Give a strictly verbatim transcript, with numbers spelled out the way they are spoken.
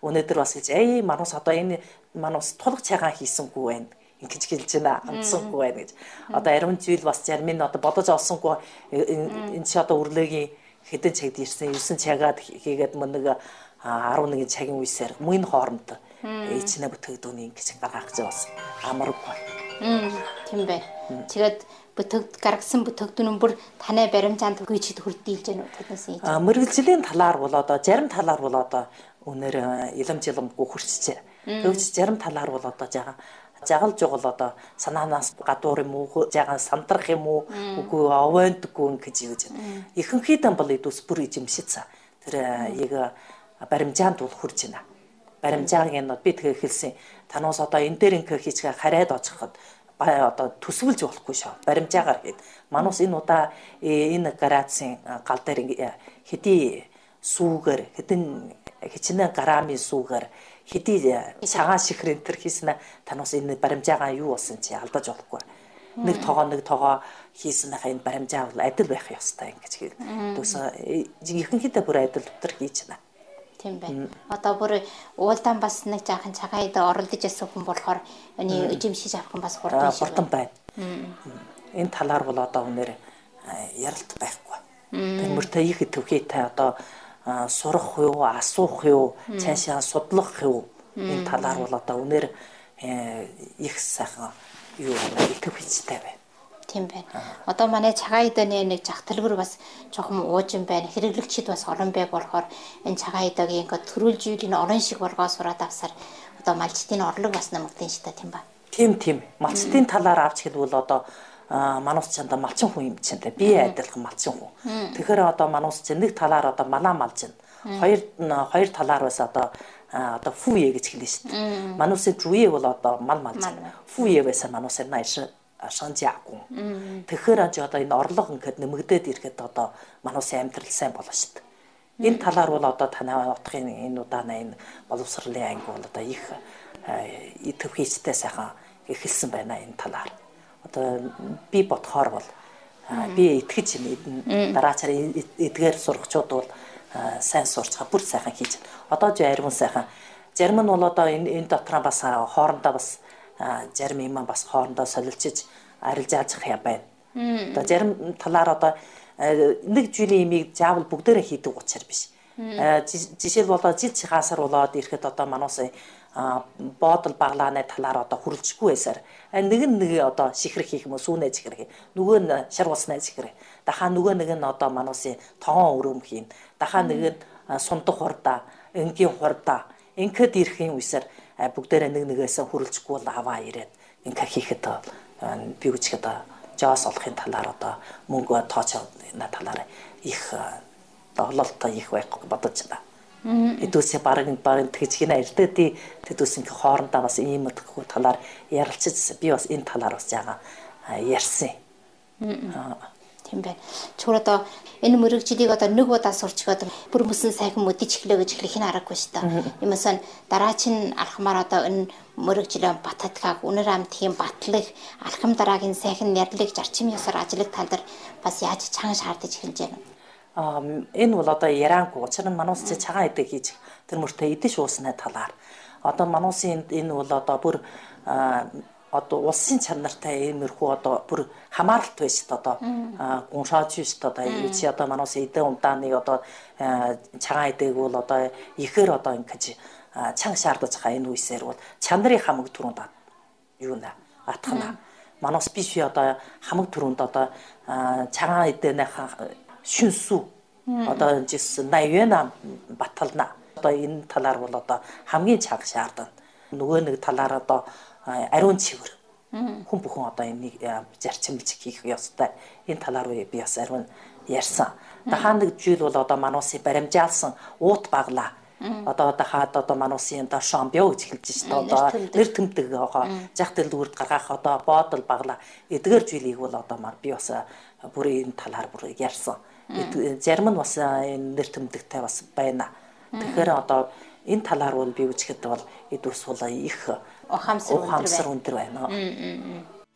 өнөөдөр бас гэж эй манус одоо энэ манус тулах цагаан хийсэнгүй байна. Ингэж хэлж байна. Ганцсангүй байна гэж. Одоо ариун зүйл бас зарим нь одоо бодож олсонгүй энэ ч одоо өрлөгийн хэдэн цагт ирсэн ерсэн цагаад хийгээд мөн нэг арван нэгэн цагийн үесээр мөн хооронд ээжнээ бүтгэдүүний ингэж гаргах гэж бас амаргүй. Тийм бай. Тэгээд бүтэгд гаргасан бүтэгдүүн бүр танай баримжаанд гүйчид хүрдийлж байна уу тэднээс ээж. А мэрэгжлийн талаар бол одоо зарим талаар бол одоо өнөр илэм жилэмгүй хүрчжээ. Гэвч зарим талаар бол одоо жаахан жагал жугал одоо санаанаас гадуур юм уу жаахан сандрах юм уу үгүй овондгүй ингэж юу гэж. Ихэнхийдэн бол идүүс бүр ижимшиц. Тэр яг баримжаанд бол хүрч байна. Баримжааг нь би тэгээ хэлсэн. Танаас одоо энэ дээр ингээ хийчгээ хараад очиход одоо төсвөлж болохгүй шүү. Баримжаагаар хэд. Манус энэ удаа энэ градусын гал дээр хэдий сүүгээр хэдэн хичнээн граммын сүүгээр хэдий цагаан шихрэн төр хийснэ танаас энэ баримжаагаа юу болсон чи алдаж болохгүй. Нэг тоогоо нэг тоогоо хийснийхаа энэ баримжаа бол адил байх ёстой ингэж хэл. Түүсэн ихэнхдээ бүр адил дотор хийж байна. Тийм бай. Одоо бүр уулдаан бас нэг жаахан цагаан идэ оролдож ясан хүн болохоор энэ эжимшиж авах нь бас хурдан шиг байна. Энэ талаар бол одоо үнээр яралт байхгүй. Тэрмөртөө их төвхийтэй одоо сурах юу, асуух юу, цаашаа судлах юу энэ талаар бол одоо үнээр их сайхан юу их төвхийтэй байна. Тийм байна. Одоо манай цагаан идэний нэг зах төлбөр бас жоохон уужин байна. Хэрэглэгчид бас орон байг болохоор энэ цагаан идэг ингээд төрүүлж юулийн орон шиг боргоо сураад авсаар одоо малчтын орлого бас нэмэгдэн шта тийм ба. Тийм тийм. Малчтын талаар авч хэлбэл одоо манус чанда малчин хүн юм чинь би адилхан малчин хүн. Тэгэхээр одоо манус чинь нэг талаар одоо малаа малж байна. Хоёр хоёр талаар бас одоо одоо фүе гэж хэлнэ шүү дээ. Манусын жуе бол одоо мал малж байна. Фүе байсан манусын нааш шанжаагүй. Тэгэхээр аж одоо энэ орлого ингээд нэмэгдээд ирэхэд одоо манусын амьдрал сайн болно шүү дээ. Энэ талаар бол одоо танай утгын энэ удаана энэ боловсролын анги бол одоо их төвхийцтэй сайхан эхэлсэн байна энэ талаар. Одоо би бодохоор бол би итгэж юм дараачаар эдгээр сурагчид бол сайн сурчгаа бүр сайхан хийж байна. Одоо ч ариун сайхан. Зарим нь бол одоо энэ энэ дотроо бас хоорондоо бас зарим юм бас хоорондоо солилцож арилжаалж хя байна. Одоо зарим талаар одоо нэг жилийн имийг заавал бүгдээрээ хийдэг учраас биш. Жишээл болоо жил чихаасар болоод ирэхэд одоо манус боодол баглааны талаар одоо хүрэлцэхгүй байсаар нэг нь нэг одоо шихрэх хийх юм уу сүүнэ чихрэх. Нөгөө нь шар усны чихрэх. Дахаа нөгөө нэг нь одоо манусын тоон өрөөм хийн. Дахаа нэг нь сундах хурдаа, энгийн хурдаа ингээд ирэхийн үсээр бүгдээрээ нэг нэгээсээ хүрэлцэхгүй бол аваа ирээд ингээд хийхэд би үчихэд жаас олохын талаар одоо мөнгө тооч на талаар их ололтой их байх бодож байна. Эдүүсээ бараг бараг тэгж гинэ эрдээдий тэдүүс ингээ хоорондоо бас ийм мэдхгүй талаар ярилцаж би бас энэ талаар бас жаахан ярьсан. Тийм байна. Чүр одоо энэ мөрөгжлийг одоо нэг удаа сурчгаад бүр мөсөн сайхан мэдэж эхлэв гэж хэлэх нь аргагүй шүү дээ. Юмсан дараач нь алхмаар одоо энэ мөрөгжлөө бататгааг үнэр ам тийм батлах алхам дараагийн сайхан нярлыг зарчим ёсоор ажлыг тал дээр бас яаж чанга шаардаж эхэлж байна. А энэ бол одоо ярангүй учир нь манус чи цагаан идэг хийж тэр мөртөө идэж уусны талаар одоо манусын энэ бол одоо бүр одоо улсын чанартай иймэрхүү одоо бүр хамааралт байна шүү дээ одоо гуншаач шүү дээ одоо чи одоо манус эдэн ундааны одоо цагаан идэг бол одоо ихээр одоо ингэж чанга шаардаж байгаа энэ үесээр бол чанарын хамаг түрүүнд юу нэ атхна манус биш одоо хамаг түрүүнд одоо цагаан идэнийхээ шүнсүү одоо жис найвена батална одоо энэ талаар бол одоо хамгийн чанга шаардана нөгөө нэг талаар одоо ариун цэвэр хүн бүхэн одоо энийг зарчимлж хийх ёстой энэ талаар би бас ариун ярьсан. Дахаа нэг жил бол одоо манусын баримжаалсан уут баглаа одоо дахаад одоо манусын одоо шамбио гэж хэлж байна одоо нэр тэмдэг байгаа зах дэлгүүрд гаргах одоо боодол баглаа эдгээр жилийг бол одоо би бас бүрийн энэ талаар бүр ярьсан. Зарим нь бас энэ нэр тэмдэгтэй бас байна. Тэгэхээр одоо энэ талаар бол би үчихэд бол эдүүс бол их ухаамсар өндөр байна.